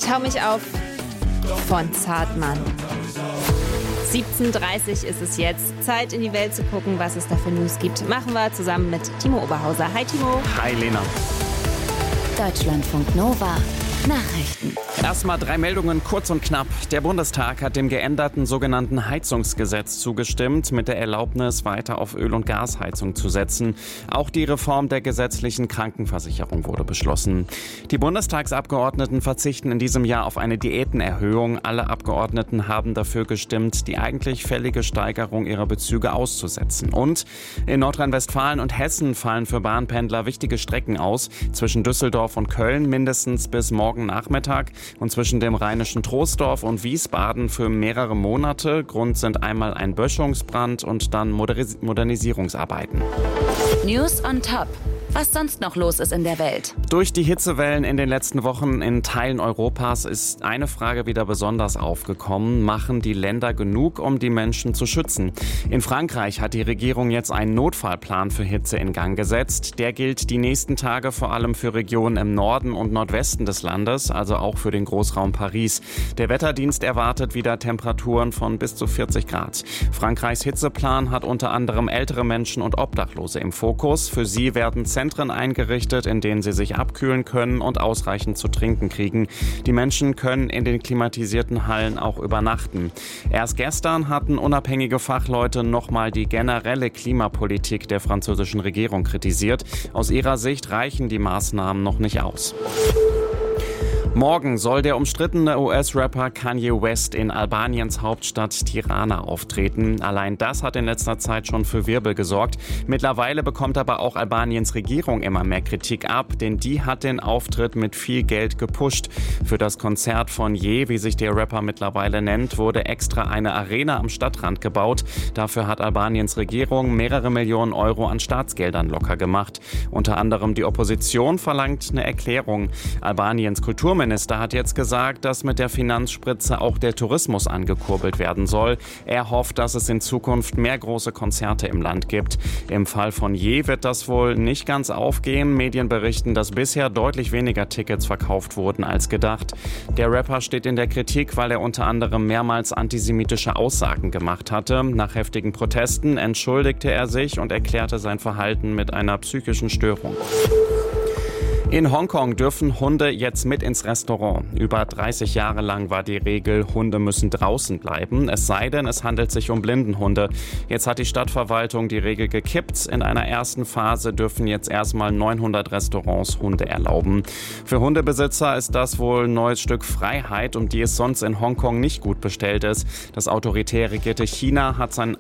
Tau mich auf von Zartmann. 17:30 Uhr ist es jetzt. Zeit, in die Welt zu gucken, was es da für News gibt. Machen wir zusammen mit Timo Oberhauser. Hi Timo. Hi Lena. Deutschlandfunk Nova. Nachrichten. Erstmal 3 Meldungen, kurz und knapp. Der Bundestag hat dem geänderten sogenannten Heizungsgesetz zugestimmt, mit der Erlaubnis, weiter auf Öl- und Gasheizung zu setzen. Auch die Reform der gesetzlichen Krankenversicherung wurde beschlossen. Die Bundestagsabgeordneten verzichten in diesem Jahr auf eine Diätenerhöhung. Alle Abgeordneten haben dafür gestimmt, die eigentlich fällige Steigerung ihrer Bezüge auszusetzen. Und in Nordrhein-Westfalen und Hessen fallen für Bahnpendler wichtige Strecken aus. Zwischen Düsseldorf und Köln mindestens bis morgen Nachmittag und zwischen dem rheinischen Troisdorf und Wiesbaden für mehrere Monate. Grund sind einmal ein Böschungsbrand und dann Modernisierungsarbeiten. News on top. Was sonst noch los ist in der Welt. Durch die Hitzewellen in den letzten Wochen in Teilen Europas ist eine Frage wieder besonders aufgekommen. Machen die Länder genug, um die Menschen zu schützen? In Frankreich hat die Regierung jetzt einen Notfallplan für Hitze in Gang gesetzt. Der gilt die nächsten Tage vor allem für Regionen im Norden und Nordwesten des Landes, also auch für den Großraum Paris. Der Wetterdienst erwartet wieder Temperaturen von bis zu 40 Grad. Frankreichs Hitzeplan hat unter anderem ältere Menschen und Obdachlose im Fokus. Für sie werden Zentren eingerichtet, in denen sie sich abkühlen können und ausreichend zu trinken kriegen. Die Menschen können in den klimatisierten Hallen auch übernachten. Erst gestern hatten unabhängige Fachleute nochmal die generelle Klimapolitik der französischen Regierung kritisiert. Aus ihrer Sicht reichen die Maßnahmen noch nicht aus. Morgen soll der umstrittene US-Rapper Kanye West in Albaniens Hauptstadt Tirana auftreten. Allein das hat in letzter Zeit schon für Wirbel gesorgt. Mittlerweile bekommt aber auch Albaniens Regierung immer mehr Kritik ab, denn die hat den Auftritt mit viel Geld gepusht. Für das Konzert von Ye, wie sich der Rapper mittlerweile nennt, wurde extra eine Arena am Stadtrand gebaut. Dafür hat Albaniens Regierung mehrere Millionen Euro an Staatsgeldern locker gemacht. Unter anderem die Opposition verlangt eine Erklärung. Albaniens Kulturminister hat jetzt gesagt, dass mit der Finanzspritze auch der Tourismus angekurbelt werden soll. Er hofft, dass es in Zukunft mehr große Konzerte im Land gibt. Im Fall von Ye wird das wohl nicht ganz aufgehen. Medien berichten, dass bisher deutlich weniger Tickets verkauft wurden als gedacht. Der Rapper steht in der Kritik, weil er unter anderem mehrmals antisemitische Aussagen gemacht hatte. Nach heftigen Protesten entschuldigte er sich und erklärte sein Verhalten mit einer psychischen Störung. In Hongkong dürfen Hunde jetzt mit ins Restaurant. Über 30 Jahre lang war die Regel, Hunde müssen draußen bleiben, es sei denn, es handelt sich um Blindenhunde. Jetzt hat die Stadtverwaltung die Regel gekippt. In einer ersten Phase dürfen jetzt erstmal 900 Restaurants Hunde erlauben. Für Hundebesitzer ist das wohl ein neues Stück Freiheit, um die es sonst in Hongkong nicht gut bestellt ist. Das autoritär regierte China hat sein